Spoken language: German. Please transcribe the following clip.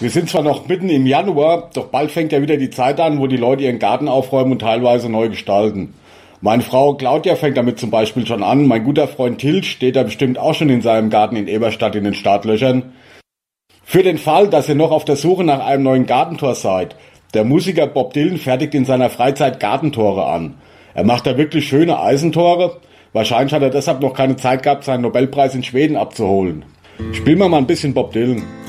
Wir sind zwar noch mitten im Januar, doch bald fängt ja wieder die Zeit an, wo die Leute ihren Garten aufräumen und teilweise neu gestalten. Meine Frau Claudia fängt damit zum Beispiel schon an. Mein guter Freund Til steht da bestimmt auch schon in seinem Garten in Eberstadt in den Startlöchern. Für den Fall, dass ihr noch auf der Suche nach einem neuen Gartentor seid, der Musiker Bob Dylan fertigt in seiner Freizeit Gartentore an. Er macht da wirklich schöne Eisentore. Wahrscheinlich hat er deshalb noch keine Zeit gehabt, seinen Nobelpreis in Schweden abzuholen. Spielen wir mal ein bisschen Bob Dylan.